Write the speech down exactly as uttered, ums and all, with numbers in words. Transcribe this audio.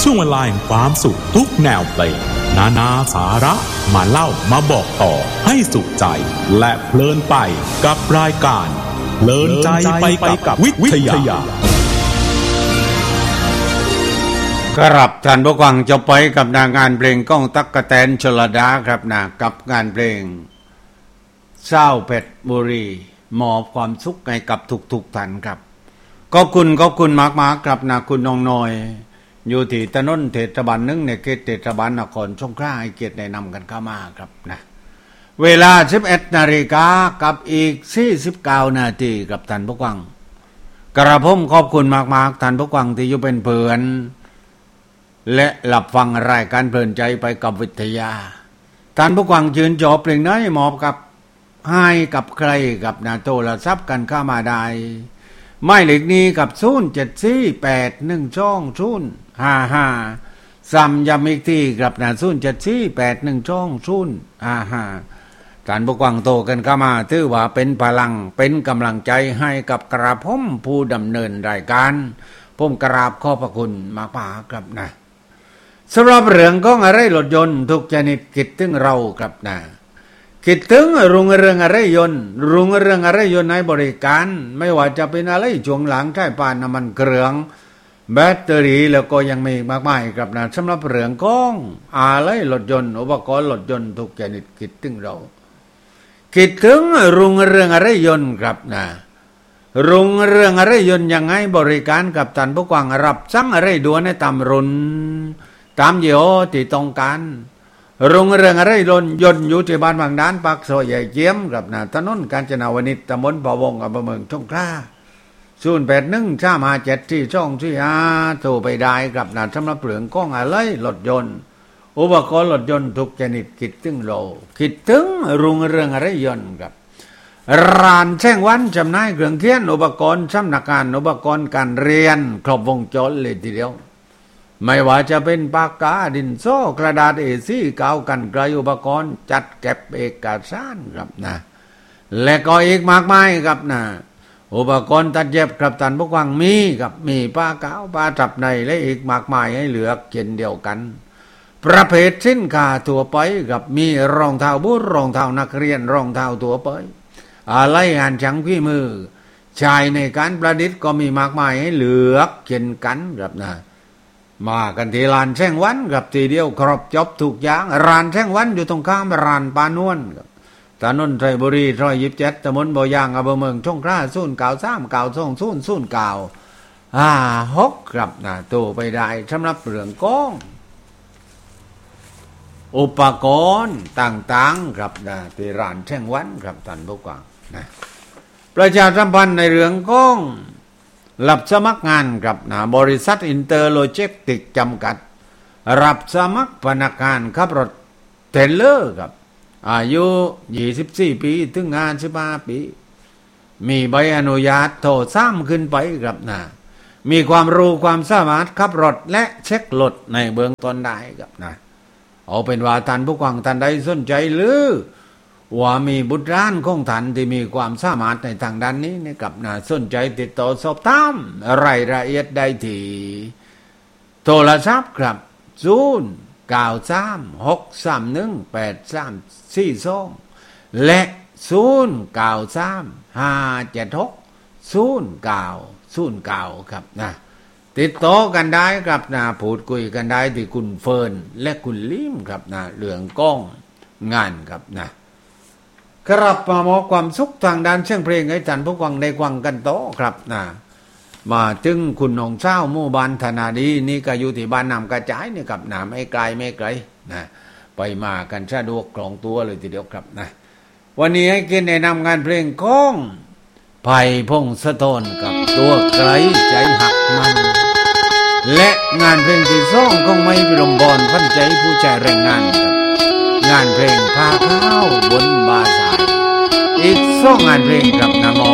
ช่วงเวลาแห่งความสุขทุกแนวเพลงนานาสาระมาเล่ามาบอกต่อให้สุขใจและเพลินไปกับรายการเพลินใจไปกับวิทยาครับท่านผู้ฟังจะไปกับนางงานเพลงก้องตั๊กแตนชลดาครับนะกับงานเพลงเศร้าเพชรบุรีมอบความสุขให้กับทุกๆท่านครับขอบคุณขอบคุณมากๆครับนะคุณน้องน้อยอยู่ที่ถนนเทศบาลหนึ่งในเขตเทศบาลนครสงขลาให้เกียรติแนะนำกันเข้ามาครับนะเวลา สิบเอ็ดนาฬิกากับอีกสี่สิบเก้านาทีกับท่านผู้ฟังกระผมขอบคุณมากๆท่านผู้ฟังที่อยู่เป็นเพื่อนและหลับฟังรายการเพลินใจไปกับวิทยาท่านผู้ฟังชื่นชอบเพลงไหนมอบกับให้กับใครกับนาโทรศัพท์กันเข้ามาได้ไม่เหล็กนี้กับศูนย์เจ็ดสี่แปดหนึ่งช่องศูนย์ห้าห้าซ้ำย้ำอีกทีกับนาศูนย์เจ็ดสี่แปดหนึ่งช่องศูนย์ห้าห้าท่านผู้ฟังโตกันเข้ามาถือว่าเป็นพลังเป็นกำลังใจให้กับกระผมผู้ดำเนินรายการผมกราบขอบพระคุณมากๆครับนะสำหรับเรื่องของอะไรรถยนต์ทุกชนิดคิดถึงเราครับนะคิดถึงรุ่งเรืองอะไรยนต์รุ่งเรืองอะไรยนต์ในบริการไม่ว่าจะเป็นอะไรช่วงหลังใช้ปานน้ำมันเครื่องแบตเตอรี่แล้วก็ยังมีมากมายครับนะสำหรับเรื่องของอะไรรถยนต์อุปกรณ์รถยนต์ทุกชนิดคิดถึงเราคิดถึงรุ่งเรืองอะไรยนต์ครับนะรุ่งเรืองอะไรยนต์ยังไงบริการกับท่านผู้ฟังรับสั่งอะไรด่วนในตามรุ่นตามยี่ห้อที่ต้องการรุ่งเรืองอะไรยนต์ยนต์อยู่ที่บ้านบางด้านปากซอยใหญ่เจียมกับนะถนนกาญจนาวนิชตำบลป่าวงอำเภอเมืองสงขลาศูนย์แปดหนึ่งสามห้าเจ็ดที่ช่องที่ห้าโทรไปได้กับนะสำหรับเรื่องของอะไรรถยนต์อุปกรณ์รถยนต์ทุกชนิดคิดถึงเราคิดถึงรุ่งเรืองอะไรยนต์ครับร้านแช่งวันจำหน่ายเครื่องเขียนอุปกรณ์สำนักงานอุปกรณ์การเรียนครบวงจรเลยทีเดียวไม่ว่าจะเป็นปากกาดินสอกระดาษ เอ สี่ กาวกันไกลอุปกรณ์จัดเก็บเอกสารครับนะและก็อีกมากมายครับนะอุปกรณ์ตัดเย็บครับท่านผู้ฟังมีครับมีปากกาวปาจับในและอีกมากมายให้เหลือเช่นเดียวกันประเภทสินค้าทั่วไปครับมีรองเท้าบูทรองเท้านักเรียนรองเท้าทั่วไปอะไรงานช่างฝีมือใช้ในการประดิษฐ์ก็มีมากมายให้เหลือเช่นกันครับนะมากันที่ร้านแช่งวันกับทีเดียวครบจบทุกอย่างร้านแช่งวันอยู่ตรงข้ามร้านปานวลครับถนนไทยบุรีซอยยี่สิบเจ็ดตำบลบ่อยางอำเภอเมืองสงขลาศูนย์เก้าสามเก้าสองศูนย์ศูนย์เก้าห้าหกครับนะโทรไปได้สำหรับเรื่องกล้องอุปกรณ์ต่างๆครับนะที่ร้านแช่งวันครับท่านผู้ฟังนะประชาสัมพันธ์ในเรื่องกล้องรับสมัครงานกับนะบริษัทอินเตอร์โลจิสติกส์จำกัดรับสมัครพนักงานขับรถเทรลเลอร์ครับอายุยี่สิบสี่ปีถึงงานสิบห้าปีมีใบอนุญาตโทสามขึ้นไปครับนะมีความรู้ความสามารถขับรถและเช็ครถในเบื้องต้นได้ครับนะเอาเป็นว่าท่านผู้ฟังท่านใดสนใจหรือว่ามีบุตรหลานของท่านที่มีความสามารถในทางด้านนี้นะครับน่าสนใจติดต่อสอบถามรายละเอียดได้ที่โทรศัพท์ครับศูนย์ เก้า สาม หก สาม หนึ่ง แปด สาม สี่ สองและศูนย์ เก้า สาม ห้า เจ็ด หก ศูนย์ เก้า ศูนย์ เก้าครับนะติดต่อกันได้ครับนะพูดคุยกันได้ที่คุณเฟิร์นและคุณลิมครับนะเรื่องกล้องงานครับนะครับมามอบความสุขทางด้านเสียงเพลงให้ท่านผู้ฟังได้ฟังกันโตครับนะมาถึงคุณน้องเช้าหมู่บ้านธนาดีนี่ก็อยู่ที่บ้านนำกระจายนี่ครับนะไม่ไกลไม่ไกลนะไปมากันสะดวกคล่องตัวเลยทีเดียวครับนะวันนี้ให้กินแนะนำงานเพลงของไผ่พงศธรกับตัวไกลใจหักมันและงานเพลงที่สองของไม้พิรมบอลพันใจผู้ใจแรงงานครับงานเพลงพาข้าวบนบาสายอีกสองงานเพลงกับนำมอบ